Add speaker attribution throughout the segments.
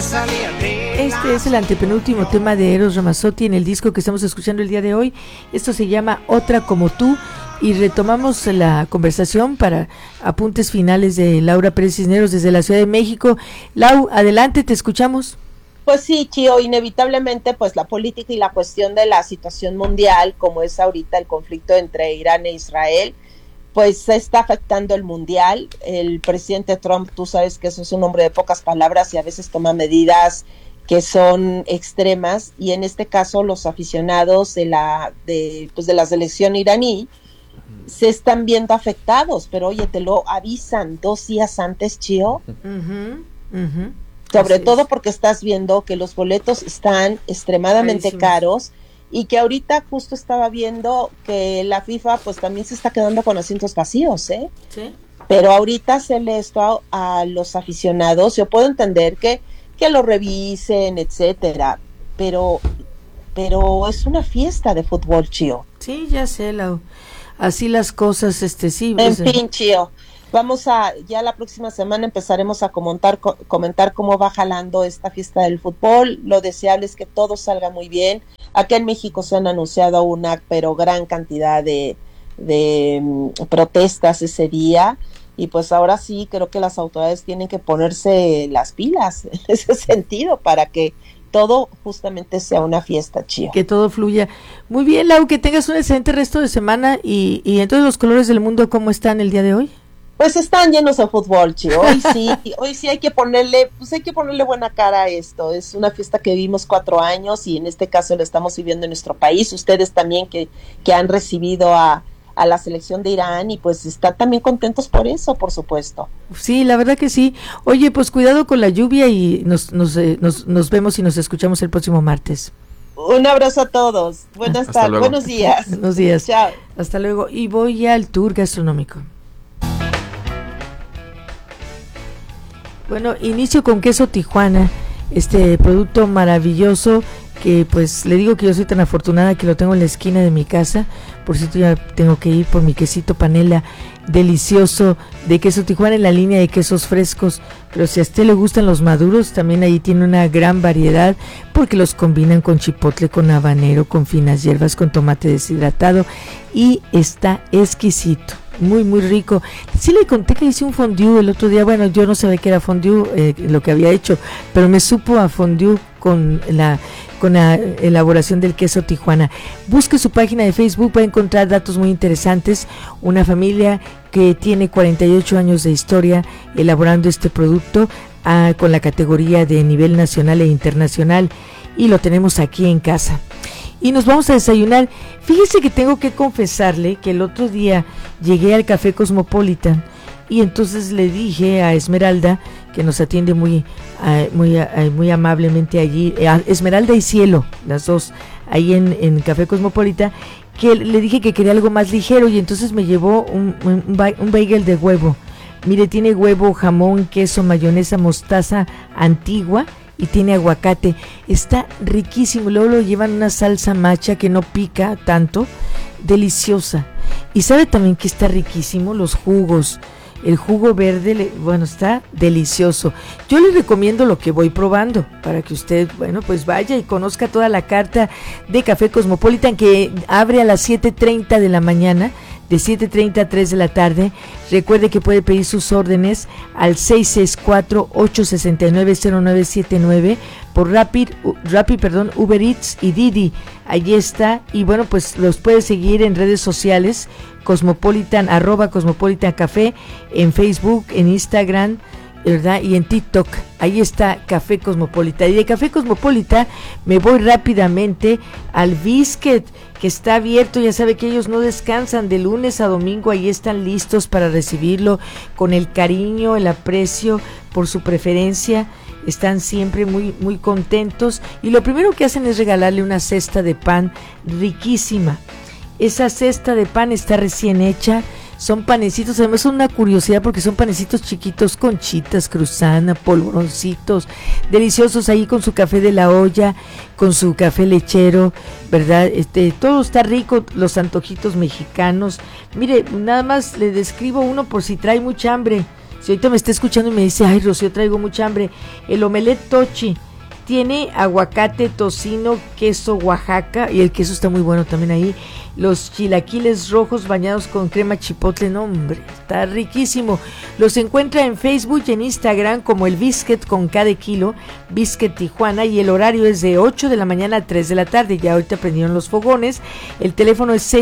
Speaker 1: Este es el antepenúltimo tema de Eros Ramazzotti en el disco que estamos escuchando el día de hoy. Esto se llama Otra como tú y retomamos la conversación para apuntes finales de Laura Pérez Cisneros desde la Ciudad de México. Lau, adelante, te escuchamos.
Speaker 2: Pues sí, Chio, inevitablemente pues la política y la cuestión de la situación mundial, como es ahorita el conflicto entre Irán e Israel, pues se está afectando el mundial. El presidente Trump, tú sabes que eso es un hombre de pocas palabras y a veces toma medidas que son extremas, y en este caso los aficionados de la selección iraní se están viendo afectados, pero oye, te lo avisan 2 días antes, Chio. Sobre todo porque estás viendo que los boletos están extremadamente caros, y que ahorita justo estaba viendo que la FIFA pues también se está quedando con asientos vacíos, ¿Sí? Pero ahorita hacerle esto a los aficionados, yo puedo entender que lo revisen, etcétera, pero es una fiesta de fútbol, Chio.
Speaker 1: Sí, ya sé, Lau. Así las cosas, sí.
Speaker 2: En fin, Chio, ya la próxima semana empezaremos a comentar cómo va jalando esta fiesta del fútbol. Lo deseable es que todo salga muy bien. Acá en México se han anunciado una gran cantidad de protestas ese día, y pues ahora sí creo que las autoridades tienen que ponerse las pilas en ese sentido para que todo justamente sea una fiesta, Chio.
Speaker 1: Que todo fluya. Muy bien, Lau, que tengas un excelente resto de semana, y entonces los colores del mundo, ¿cómo están el día de hoy?
Speaker 2: Pues están llenos de fútbol, Chio. Hoy sí hay que ponerle buena cara a esto. Es una fiesta que vivimos 4 años, y en este caso lo estamos viviendo en nuestro país. Ustedes también que han recibido a la selección de Irán, y pues están también contentos por eso, por supuesto.
Speaker 1: Sí, la verdad que sí. Oye, pues cuidado con la lluvia, y nos vemos y nos escuchamos el próximo martes.
Speaker 2: Un abrazo a todos. Buenas tardes, buenos días.
Speaker 1: Buenos días.
Speaker 2: Chao.
Speaker 1: Hasta luego. Y voy al tour gastronómico. Bueno, inicio con queso Tijuana, este producto maravilloso que pues le digo que yo soy tan afortunada que lo tengo en la esquina de mi casa. Por cierto, ya tengo que ir por mi quesito panela delicioso de queso Tijuana en la línea de quesos frescos, pero si a usted le gustan los maduros, también ahí tiene una gran variedad, porque los combinan con chipotle, con habanero, con finas hierbas, con tomate deshidratado, y está exquisito. Muy, muy rico. Sí le conté que hice un fondue el otro día. Bueno, yo no sabía que era fondue, lo que había hecho, pero me supo a fondue con la elaboración del queso Tijuana. Busque su página de Facebook, va a encontrar datos muy interesantes. Una familia que tiene 48 años de historia elaborando este producto con la categoría de nivel nacional e internacional, y lo tenemos aquí en casa. Y nos vamos a desayunar. Fíjese que tengo que confesarle que el otro día llegué al Café Cosmopolitan, y entonces le dije a Esmeralda, que nos atiende muy amablemente allí, Esmeralda y Cielo, las dos, ahí en Café Cosmopolitan, que le dije que quería algo más ligero, y entonces me llevó un bagel de huevo. Mire, tiene huevo, jamón, queso, mayonesa, mostaza antigua, y tiene aguacate. Está riquísimo. Luego lo llevan una salsa macha que no pica tanto, deliciosa. Y sabe también que está riquísimo los jugos. El jugo verde, está delicioso. Yo les recomiendo lo que voy probando para que usted, pues vaya y conozca toda la carta de Café Cosmopolitan, que abre a las 7:30 de la mañana, de 7:30 a 3 de la tarde. Recuerde que puede pedir sus órdenes al 664-869-0979 por Rappi, Uber Eats y Didi. Allí está. Y pues los puede seguir en redes sociales, Cosmopolitan, @Cosmopolitan Café, en Facebook, en Instagram, ¿verdad? Y en TikTok. Ahí está Café Cosmopolitan. Y de Café Cosmopolitan me voy rápidamente al Biscuit, que está abierto. Ya sabe que ellos no descansan de lunes a domingo. Ahí están listos para recibirlo con el cariño, el aprecio por su preferencia. Están siempre muy, muy contentos, y lo primero que hacen es regalarle una cesta de pan riquísima. Esa cesta de pan está recién hecha. Son panecitos, además son una curiosidad porque son panecitos chiquitos, conchitas, cruzana, polvoroncitos, deliciosos, ahí con su café de la olla, con su café lechero, ¿verdad? Todo está rico, los antojitos mexicanos. Mire, nada más le describo uno por si trae mucha hambre. Si ahorita me está escuchando y me dice, ay, Rocío, traigo mucha hambre, el omelette Tochi tiene aguacate, tocino, queso Oaxaca, y el queso está muy bueno también ahí. Los chilaquiles rojos bañados con crema chipotle, no hombre, está riquísimo. Los encuentra en Facebook y en Instagram como el Biscuit con cada kilo, Biscuit Tijuana, y el horario es de 8 de la mañana a 3 de la tarde. Ya ahorita prendieron los fogones. El teléfono es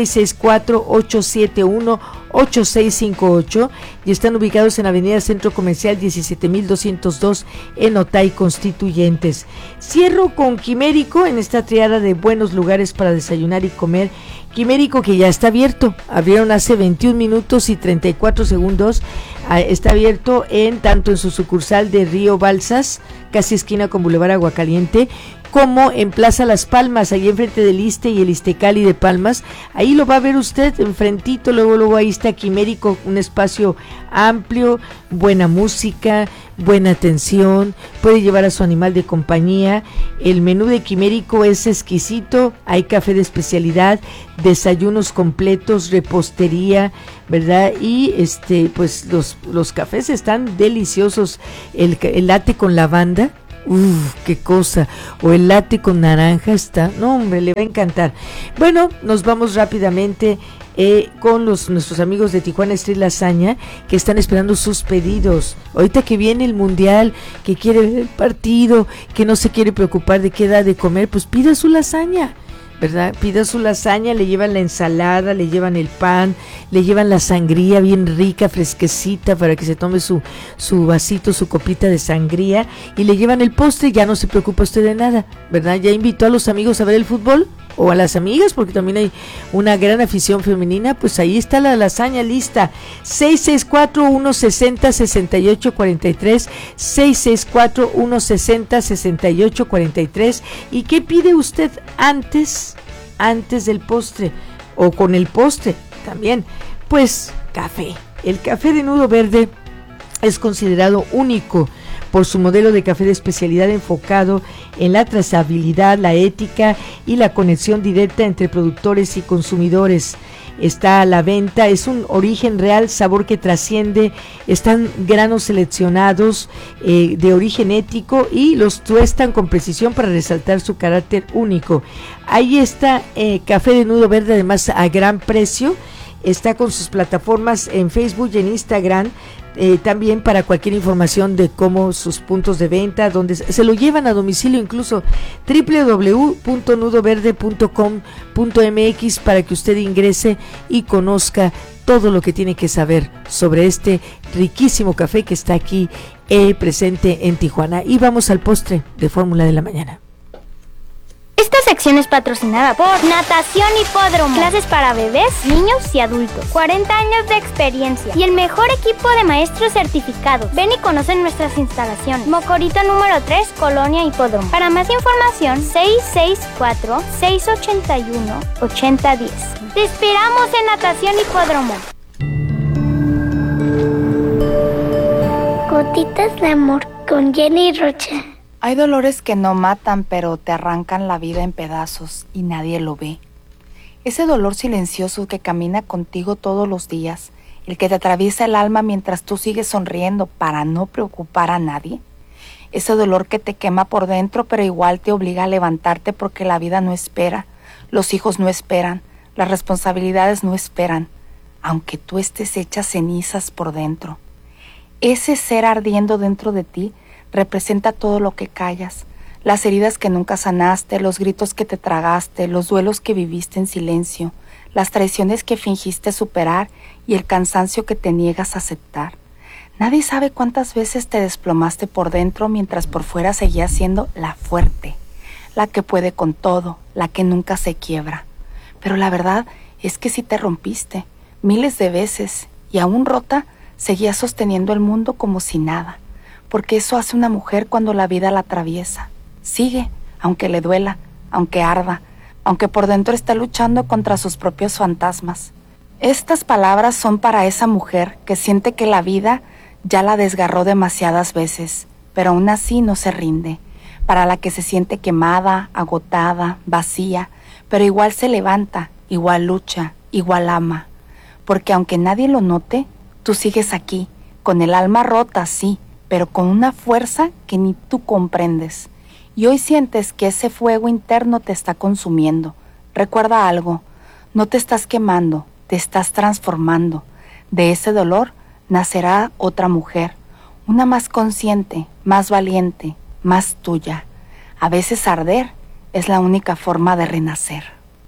Speaker 1: 664-871-8658 y están ubicados en Avenida Centro Comercial 17202 en Otay Constituyentes. Cierro con Quimérico en esta triada de buenos lugares para desayunar y comer. Quimérico, que ya está abierto, abrieron hace 21 minutos y 34 segundos, está abierto tanto en su sucursal de Río Balsas, casi esquina con Boulevard Aguacaliente, como en Plaza Las Palmas, ahí enfrente del Iste y el Istecali de Palmas. Ahí lo va a ver usted enfrentito, luego ahí está Quimérico, un espacio amplio, buena música, buena atención, puede llevar a su animal de compañía. El menú de Quimérico es exquisito, hay café de especialidad, desayunos completos, repostería, ¿verdad? Y pues los cafés están deliciosos, el latte con lavanda, qué cosa, o el latte con naranja está, no hombre, le va a encantar. Bueno, nos vamos rápidamente con nuestros amigos de Tijuana Street Lasaña, que están esperando sus pedidos. Ahorita que viene el mundial, que quiere ver el partido, que no se quiere preocupar de qué da de comer, pues pida su lasaña, ¿verdad? Pida su lasaña, le llevan la ensalada, le llevan el pan, le llevan la sangría bien rica, fresquecita, para que se tome su vasito, su copita de sangría, y le llevan el postre. Ya no se preocupa usted de nada, ¿verdad? Ya invitó a los amigos a ver el fútbol, o a las amigas, porque también hay una gran afición femenina. Pues ahí está la lasaña lista. 664-160-6843, 664-160-6843. ¿Y qué pide usted antes del postre, o con el postre también? Pues café. El café de Nudo Verde es considerado único por su modelo de café de especialidad enfocado en la trazabilidad, la ética y la conexión directa entre productores y consumidores. Está a la venta, es un origen real, sabor que trasciende, están granos seleccionados de origen ético y los tuestan con precisión para resaltar su carácter único. Ahí está Café de Nudo Verde, además a gran precio. Está con sus plataformas en Facebook y en Instagram, también para cualquier información de cómo sus puntos de venta, donde se lo llevan a domicilio, incluso www.nudoverde.com.mx, para que usted ingrese y conozca todo lo que tiene que saber sobre este riquísimo café que está aquí presente en Tijuana. Y vamos al postre de Fórmula de la Mañana.
Speaker 3: Esta sección es patrocinada por Natación Hipódromo. Clases para bebés, niños y adultos. 40 años de experiencia y el mejor equipo de maestros certificados. Ven y conoce nuestras instalaciones. Mocorito número 3, Colonia Hipódromo. Para más información, 664-681-8010. Te esperamos en Natación Hipódromo.
Speaker 4: Gotitas de amor con Jenny Rocha.
Speaker 5: Hay dolores que no matan, pero te arrancan la vida en pedazos y nadie lo ve. Ese dolor silencioso que camina contigo todos los días, el que te atraviesa el alma mientras tú sigues sonriendo para no preocupar a nadie. Ese dolor que te quema por dentro, pero igual te obliga a levantarte porque la vida no espera, los hijos no esperan, las responsabilidades no esperan, aunque tú estés hecha cenizas por dentro. Ese ser ardiendo dentro de ti representa todo lo que callas, las heridas que nunca sanaste, los gritos que te tragaste, los duelos que viviste en silencio, las traiciones que fingiste superar y el cansancio que te niegas a aceptar. Nadie sabe cuántas veces te desplomaste por dentro mientras por fuera seguías siendo la fuerte, la que puede con todo, la que nunca se quiebra. Pero la verdad es que sí te rompiste, miles de veces, y aún rota, seguías sosteniendo el mundo como si nada. Porque eso hace una mujer cuando la vida la atraviesa. Sigue, aunque le duela, aunque arda, aunque por dentro está luchando contra sus propios fantasmas. Estas palabras son para esa mujer que siente que la vida ya la desgarró demasiadas veces, pero aún así no se rinde. Para la que se siente quemada, agotada, vacía, pero igual se levanta, igual lucha, igual ama. Porque aunque nadie lo note, tú sigues aquí, con el alma rota, sí, pero con una fuerza que ni tú comprendes. Y hoy sientes que ese fuego interno te está consumiendo. Recuerda algo, no te estás quemando, te estás transformando. De ese dolor nacerá otra mujer, una más consciente, más valiente, más tuya. A veces arder es la única forma de renacer.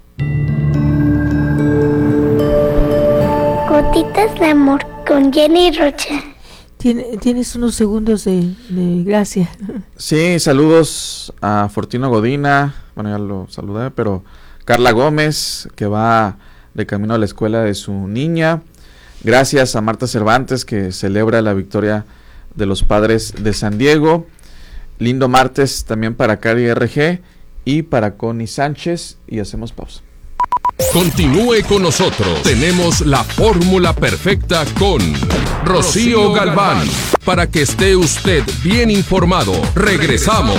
Speaker 4: Gotitas de amor con Jenny Rocha.
Speaker 1: Tienes unos segundos de gracia.
Speaker 6: Sí, saludos a Fortino Godina, bueno, ya lo saludé, pero Carla Gómez, que va de camino a la escuela de su niña. Gracias a Marta Cervantes, que celebra la victoria de los Padres de San Diego. Lindo martes también para Cari RG y para Connie Sánchez, y hacemos pausa.
Speaker 7: Continúe con nosotros. Tenemos la fórmula perfecta con Rocío Galván. Para que esté usted bien informado. Regresamos.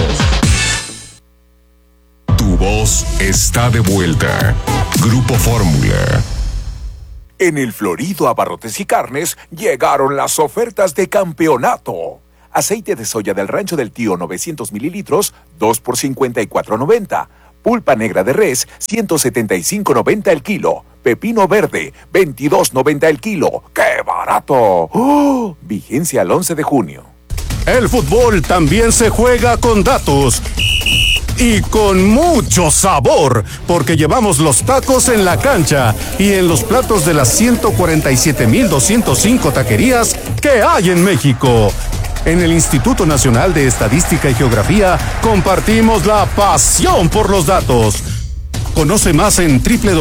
Speaker 8: Tu voz está de vuelta. Grupo Fórmula.
Speaker 9: En el Florido Abarrotes y Carnes llegaron las ofertas de campeonato. Aceite de soya del Rancho del Tío 900 mililitros, 2 por $54.90. Pulpa negra de res, $175.90 el kilo. Pepino verde, $22.90 el kilo. ¡Qué barato! ¡Oh! Vigencia al 11 de junio.
Speaker 10: El fútbol también se juega con datos. Y con mucho sabor, porque llevamos los tacos en la cancha y en los platos de las 147,205 taquerías que hay en México. En el Instituto Nacional de Estadística y Geografía compartimos la pasión por los datos. Conoce más en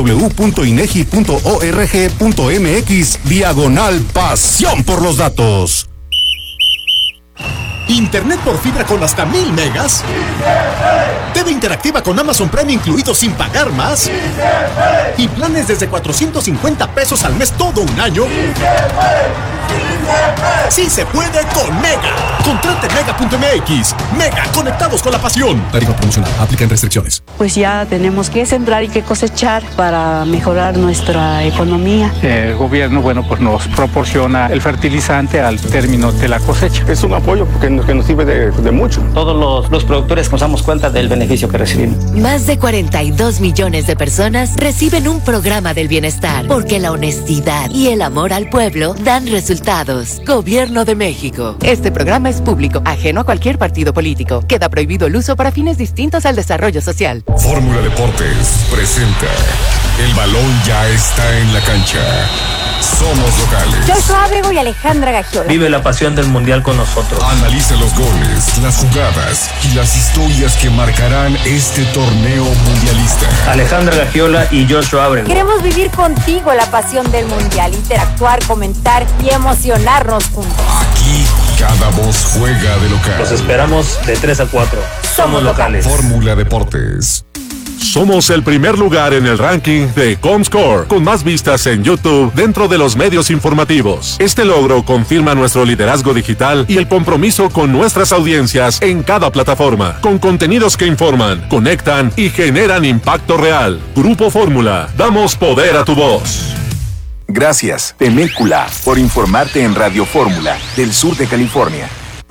Speaker 10: www.inegi.org.mx/pasión por los datos.
Speaker 11: ¿Internet por fibra con hasta 1000 megas? ¿TV interactiva con Amazon Prime incluido sin pagar más? ¿Y planes desde $450 al mes todo un año? ¡Sí se puede con Mega! Contrate Mega.mx. Mega, conectados con la pasión. Tarifa promocional, aplican restricciones.
Speaker 12: Pues ya tenemos que sembrar y que cosechar para mejorar nuestra economía.
Speaker 13: El gobierno, pues nos proporciona el fertilizante al término de la cosecha.
Speaker 14: Es un apoyo que nos sirve de mucho.
Speaker 15: Todos los productores nos damos cuenta del beneficio que recibimos.
Speaker 16: Más de 42 millones de personas reciben un programa del bienestar, porque la honestidad y el amor al pueblo dan resultados. Gobierno de México. Este programa es público, ajeno a cualquier partido político. Queda prohibido el uso para fines distintos al desarrollo social.
Speaker 8: Fórmula Deportes presenta: el balón ya está en la cancha. Somos locales.
Speaker 17: Joshua Abrego y Alejandra Gagiola.
Speaker 15: Vive la pasión del mundial con nosotros.
Speaker 8: Analiza los goles, las jugadas y las historias que marcarán este torneo mundialista.
Speaker 15: Alejandra Gagiola y Joshua Abrego.
Speaker 17: Queremos vivir contigo la pasión del mundial, interactuar, comentar y emocionarnos juntos.
Speaker 8: Aquí cada voz juega de local.
Speaker 15: Los esperamos de 3 a 4. Somos locales.
Speaker 8: Fórmula Deportes.
Speaker 10: Somos el primer lugar en el ranking de Comscore, con más vistas en YouTube dentro de los medios informativos. Este logro confirma nuestro liderazgo digital y el compromiso con nuestras audiencias en cada plataforma, con contenidos que informan, conectan y generan impacto real. Grupo Fórmula, damos poder a tu voz.
Speaker 9: Gracias, Temécula, por informarte en Radio Fórmula, del sur de California.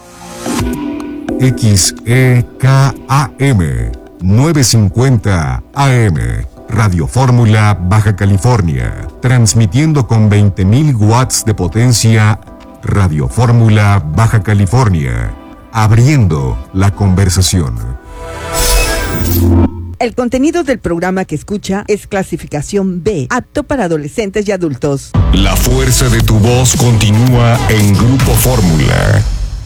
Speaker 8: XEKAM 950 AM, Radio Fórmula, Baja California, transmitiendo con 20,000 watts de potencia. Radio Fórmula, Baja California, abriendo la conversación.
Speaker 18: El contenido del programa que escucha es clasificación B, apto para adolescentes y adultos.
Speaker 8: La fuerza de tu voz continúa en Grupo Fórmula.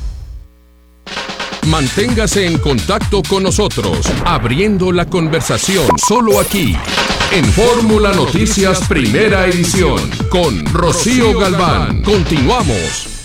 Speaker 7: Manténgase en contacto con nosotros, abriendo la conversación, solo aquí, en Fórmula Noticias Primera Edición, con Rocío Galván. Continuamos.